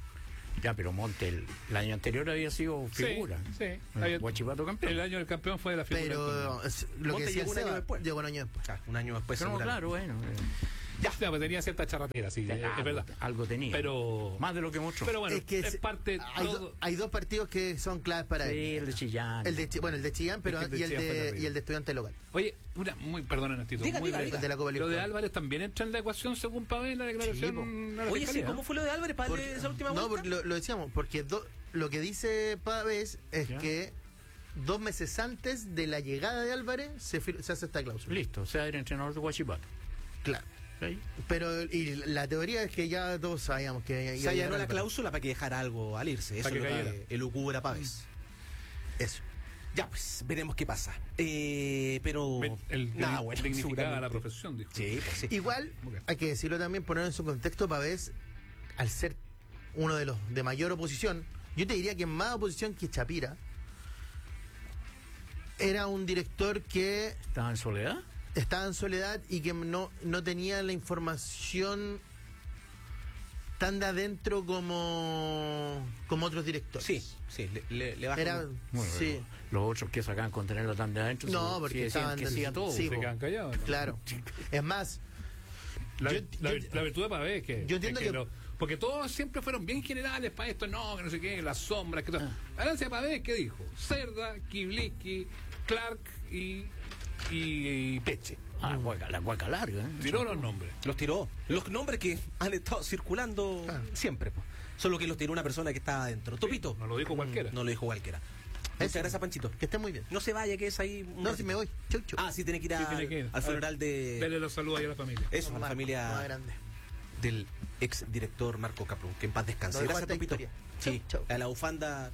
Ya, pero Monte, el, el año anterior había sido figura.
Sí, sí.
El
Había-
Guachipato campeón.
El año del campeón fue de la figura. del
Pero
torneo.
es- lo
Monte
que decía
llegó un año
Seba,
después.
llegó un año después.
Claro, un año después.
Pero no,
seguramente.
claro, bueno. eh,
Ya, ya, pues tenía cierta charratera, sí, es, es
algo,
verdad.
algo tenía.
Pero,
Más de lo que mostró.
pero bueno,
Es que
es,
es-
parte
Hay,
todo.
do- hay dos partidos que son claves para
sí,
él.
el de Chillán.
El de, Chi- bueno, el de Chillán pero,
Es que el de
y, el
Chillán fue
de,
terrible.
y el de Estudiante Local.
Oye, una muy, perdón, Nastito,
Diga,
muy
diga,
breve.
diga.
De la Copa
Lo de
Libertadores.
Álvarez también entra en la ecuación según Pavel, la declaración.
po.
a la
Oye, sí,
fiscalía.
¿cómo fue lo de Álvarez para
Por-
esa última
no,
vuelta?
porque lo, lo decíamos, porque do- lo que dice Pávez es
Ya.
que dos meses antes de la llegada de Álvarez se, fir- se hace esta cláusula.
Listo, o sea, era entrenador de Guachipato.
Claro.
Ahí.
Pero y la teoría es que ya todos sabíamos que
Se
iba a llegar
allanó la
Álvarez.
cláusula para que dejara algo al irse. Eso
Para
es
que
lo
cayera.
que elucubra Pávez.
Eso.
Ya, pues, veremos qué pasa. Eh, pero.
Ve- El
nada,
digni-
bueno,
dignificaba la
seguramente.
profesión, dijo.
Sí, pues sí.
Igual, hay que decirlo también, poner en su contexto, Pavés, al ser uno de los de mayor oposición, yo te diría que más oposición que Chapira, era un director que
¿Estaba en soledad?
estaba en soledad y que no, no tenía la información tan de adentro como, como otros directores.
Sí, sí, le, le, le bajan-
Era,
Bueno,
sí.
Los otros que sacaban con tenerlo tan de adentro,
No,
sí,
porque
sí decían
estaban
que
del-
sí a todo.
sí,
Se
po.
quedan callados, ¿no?
Claro. Es más,
La,
Yo-
la-
yo-
la virtud de Pavés que,
yo entiendo
es que
que-
lo- porque todos siempre fueron bien generales para esto, no, que no sé qué, las sombras, que todo.
Ah.
Arancia Pavés, ¿qué dijo? Cerda, Kiblicki, Clark y, y, y Peche.
Ah, la cueca, la cueca larga. ¿eh?
Tiró los nombres.
Los tiró. Los nombres que han estado circulando
Ah.
siempre. po. Solo que los tiró una persona que estaba adentro. Topito.
No lo dijo cualquiera.
No lo dijo cualquiera. Muchas
Eso.
gracias, Panchito.
que esté muy bien.
No se vaya, que es ahí. un
No,
ratito.
si me voy. Chau, chau.
Ah, sí, tiene que ir,
Sí,
a-
tiene que ir.
al funeral de.
Dele los saludos ahí a la familia.
Eso,
Marco,
la familia
más grande.
del ex director Marco Caprún. Que en paz descanse.
Lo dejo
Gracias,
esta
Topito.
historia.
Sí,
Chau, chau.
a la bufanda.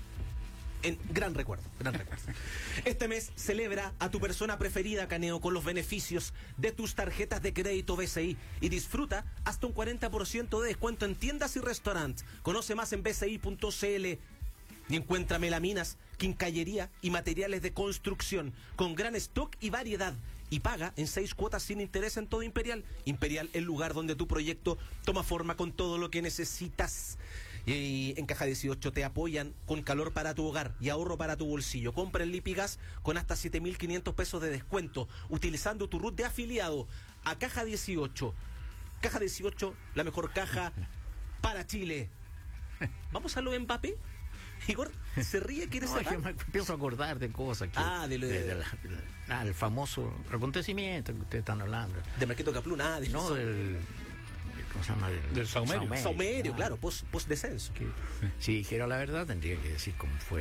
En gran recuerdo, gran recuerdo. Este mes celebra a tu persona preferida, Caneo, con los beneficios de tus tarjetas de crédito B C I y disfruta hasta un cuarenta por ciento de descuento en tiendas y restaurantes. Conoce más en b c i punto c l y encuentra melaminas, quincallería y materiales de construcción con gran stock y variedad. Y paga en seis cuotas sin interés en todo Imperial. Imperial, el lugar donde tu proyecto toma forma con todo lo que necesitas. Y en Caja dieciocho te apoyan con calor para tu hogar y ahorro para tu bolsillo. Compra el Lipigas con hasta siete mil quinientos pesos de descuento utilizando tu R U T de afiliado a Caja dieciocho. Caja dieciocho, la mejor caja para Chile. ¿Vamos a lo de Mbappé? Igor, ¿se ríe? ¿Quieres
No, es que
cerrar?
me empiezo a acordar de cosas que.
Ah, de lo de-
de la- ah, el famoso acontecimiento que ustedes están hablando.
De Marquito Caplún, ah, de
No, del. ¿Cómo se llama?
Del Saumerio.
Saumerio,
ah,
claro, post, post descenso.
que si dijera la verdad, tendría que decir cómo fue.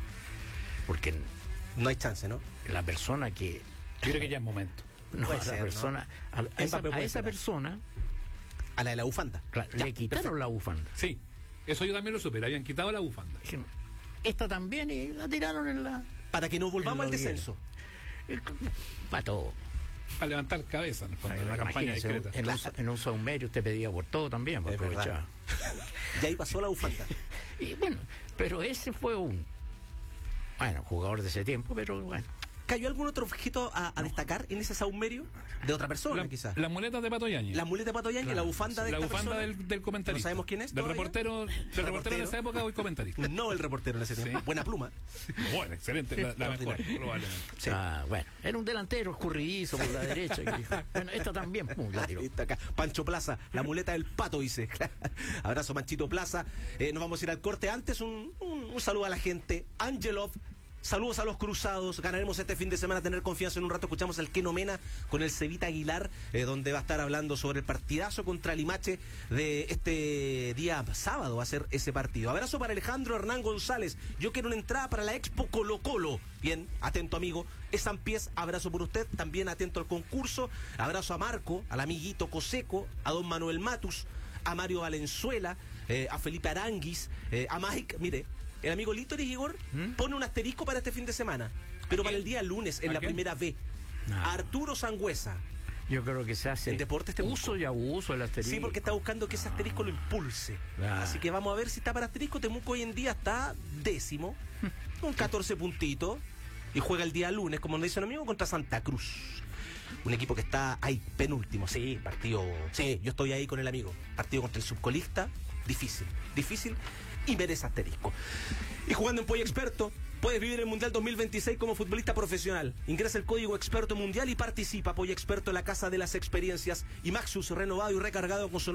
Porque
No hay chance, ¿no?
la persona que.
Yo creo que ya es momento.
No,
Puede
a
ser,
la
¿no?
persona. A, a esa,
Mbappé
a
puede
esa
ser.
persona
A la de la bufanda.
claro,
Ya,
le quitaron
perfecto.
la bufanda.
Sí, eso yo también lo supe, le habían quitado la bufanda.
Dijeron, esta también y la tiraron en la.
Para que no volvamos al
En lo
descenso.
Para todo.
Para levantar cabeza, en el fondo, la campaña
Imagínese,
discreta.
en, un, en un saumerio usted pedía por todo también, para
Es
aprovechar.
verdad. Y ahí pasó la bufanda.
Y bueno, pero ese fue un. Bueno, jugador de ese tiempo, pero bueno.
¿Cayó algún otro objeto a, a destacar en ese saumerio? De otra persona,
La-
quizás.
Las muletas de Pato Yáñez.
La muleta de Pato Yáñez, la bufanda de
la
esta
bufanda
persona.
del, del comentarista.
¿No sabemos quién es
Del
todavía?
reportero, del reportero
Reportero.
de esa época, hoy comentarista.
No el reportero en ese tiempo.
Sí.
Buena pluma.
Bueno, excelente, la, la mejor, probablemente.
Sí.
Ah, bueno, era un delantero escurridizo por la derecha. Que dijo, bueno, esta también, pum, la tiró.
Ahí está acá. Pancho Plaza, la muleta del pato, dice. Abrazo, Panchito Plaza. Eh, nos vamos a ir al corte. Antes, un, un, un saludo a la gente. Angelov. Saludos a los cruzados. Ganaremos este fin de semana. Tener confianza. En un rato escuchamos al Keno Mena con el Cevita Aguilar, eh, donde va a estar hablando sobre el partidazo contra Limache de este día sábado. Va a ser ese partido. Abrazo para Alejandro Hernán González. Yo quiero una entrada para la Expo Colo Colo. Bien, atento, amigo. Es Sampiés. Abrazo por usted. También atento al concurso. Abrazo a Marco, al amiguito Coseco, a don Manuel Matus, a Mario Valenzuela, eh, a Felipe Aranguis, eh, a Mike. Mire, el amigo Lítoris, Igor, pone un asterisco para este fin de semana, pero para el día lunes, en
¿A
la
quién?
primera B.
Ah.
A Arturo Sangüesa.
Yo creo que se hace
En deportes te
uso
busco.
y abuso del asterisco.
Sí, porque está buscando que ese asterisco lo impulse.
Ah.
Así que vamos a ver si está para asterisco. Temuco hoy en día está décimo, con catorce puntitos, y juega el día lunes, como nos dice un amigo, contra Santa Cruz. Un equipo que está ahí, penúltimo. Sí, partido. Sí, yo estoy ahí con el amigo. Partido contra el subcolista, difícil, difícil, y merece asterisco. Y jugando en Pollo Experto, puedes vivir el Mundial dos mil veintiséis como futbolista profesional. Ingresa el código Experto Mundial y participa. Pollo Experto en la casa de las experiencias. Y Maxus renovado y recargado con su